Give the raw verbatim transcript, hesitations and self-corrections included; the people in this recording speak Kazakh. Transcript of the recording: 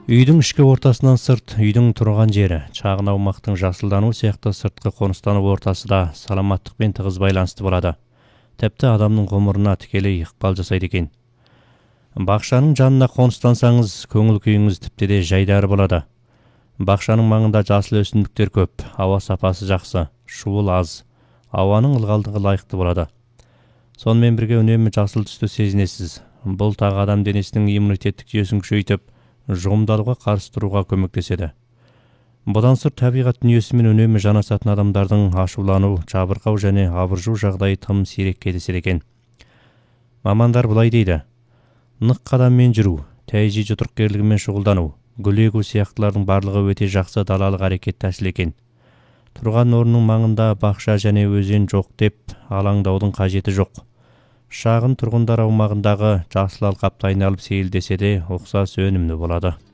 Үйдің ішкі ортасынан сырт, үйдің тұрған жері, шағын аумақтың жасылдану сияқты сыртқы қоныстану ортасы да саламаттықпен тығыз байланысты болады. Тіпті адамның ғұмырына тікелей ықпал жасайды екен. Бақшаның жанына қоныстансаңыз, көңіл күйіңіз тіпті де жайдары болады. Бақшаның маңында жасыл өсімдіктер көп, ауа сапасы жақсы, шуыл аз, ауаның ылғалдығы лайықты болады. Сонымен бірге үнемі жасыл түсті сезінесіз. Бұл тағы адам денесінің иммунитеттік жүйесін күшейтіп, жұғымдалуға қарсы тұруға көмектеседі. Бұдан сырт табиғат дүниесімен үнемі жанасатын адамдардың ашулану, жабырқау және абыржу жағдайы тым сирек кездеседі екен. Мамандар былай дейді: нық қадаммен жүру, тәйжи жұдырықкерлігімен шұғылдану, гүл егу сияқтылардың барлығы өте жақсы далалық әрекет тәсіл екен. Тұрған орынның маңында бақша және өзен жоқ деп алаңдаудың қажеті жоқ. Шағын тұрғындар аумағындағы жасыл алқапты айналып сейілдесе де ұқсас өнімді болады.